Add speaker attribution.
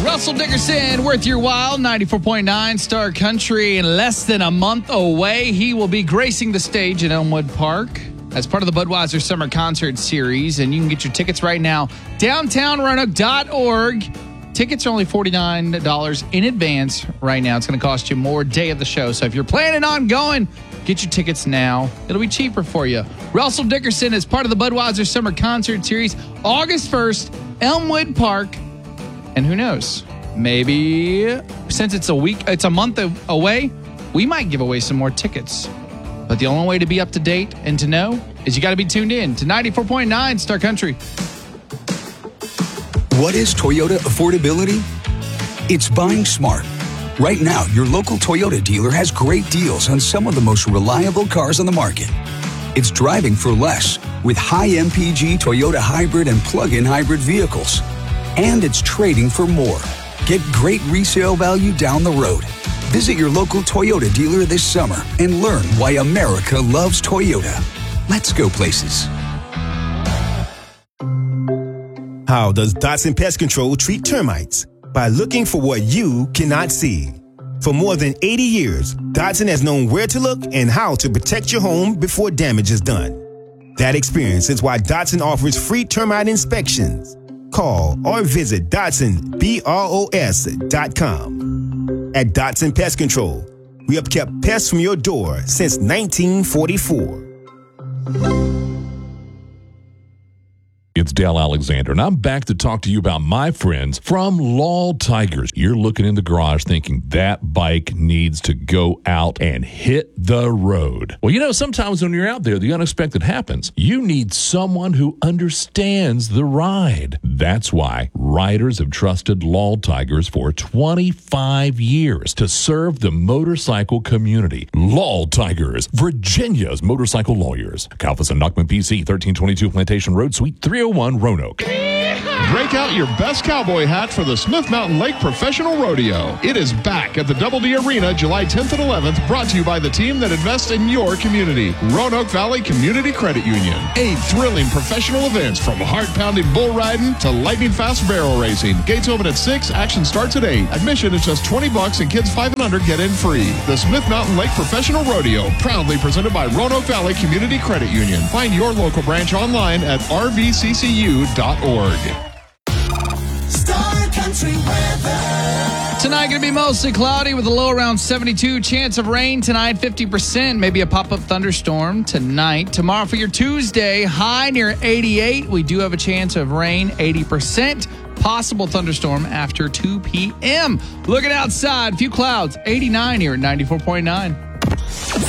Speaker 1: Russell Dickerson, worth your while, 94.9 Star Country. In less than a month away, he will be gracing the stage at Elmwood Park as part of the Budweiser Summer Concert Series. And you can get your tickets right now, downtownroanoke.org. Tickets are only $49 in advance right now. It's going to cost you more day of the show. So if you're planning on going, get your tickets now. It'll be cheaper for you. Russell Dickerson is part of the Budweiser Summer Concert Series, August 1st, Elmwood Park. And who knows, maybe since it's a month away, we might give away some more tickets. But the only way to be up to date and to know is you got to be tuned in to 94.9 Star Country.
Speaker 2: What is Toyota affordability? It's buying smart. Right now, your local Toyota dealer has great deals on some of the most reliable cars on the market. It's driving for less with high MPG Toyota hybrid and plug-in hybrid vehicles. And it's trading for more. Get great resale value down the road. Visit your local Toyota dealer this summer and learn why America loves Toyota. Let's go places.
Speaker 3: How does Dotson Pest Control treat termites? By looking for what you cannot see. For more than 80 years, Dotson has known where to look and how to protect your home before damage is done. That experience is why Dotson offers free termite inspections. Call or visit DotsonBROS.com. At Dotson Pest Control, we have kept pests from your door since 1944.
Speaker 4: It's Dale Alexander, and I'm back to talk to you about my friends from Lal Tigers. You're looking in the garage thinking that bike needs to go out and hit the road. Well, you know, sometimes when you're out there, the unexpected happens. You need someone who understands the ride. That's why riders have trusted Lal Tigers for 25 years to serve the motorcycle community. Lal Tigers, Virginia's motorcycle lawyers. Kalfas and Nachman PC, 1322 Plantation Road, Suite 301, Roanoke.
Speaker 5: Break out your best cowboy hat for the Smith Mountain Lake Professional Rodeo. It is back at the Double D Arena July 10th and 11th, brought to you by the team that invests in your community, Roanoke Valley Community Credit Union. 8 thrilling professional events from heart-pounding bull riding to lightning-fast barrel racing. Gates open at 6, action starts at 8. Admission is just $20 and kids 5 and under get in free. The Smith Mountain Lake Professional Rodeo, proudly presented by Roanoke Valley Community Credit Union. Find your local branch online at rvccu.org.
Speaker 6: Star Country weather.
Speaker 1: Tonight going to be mostly cloudy with a low around 72. Chance of rain tonight, 50%. Maybe a pop-up thunderstorm tonight. Tomorrow for your Tuesday, high near 88. We do have a chance of rain, 80%. Possible thunderstorm after 2 p.m. Looking outside, few clouds, 89 here at 94.9.